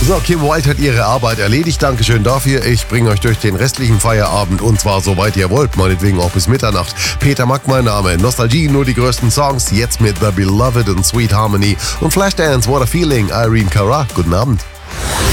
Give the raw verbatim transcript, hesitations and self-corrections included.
So, Kim Wilde hat ihre Arbeit erledigt. Dankeschön dafür. Ich bringe euch durch den restlichen Feierabend und zwar soweit ihr wollt, meinetwegen auch bis Mitternacht. Peter Mack mein Name. Nostalgie, nur die größten Songs. Jetzt mit The Beloved und Sweet Harmony und Flashdance, What a Feeling. Irene Cara. Guten Abend.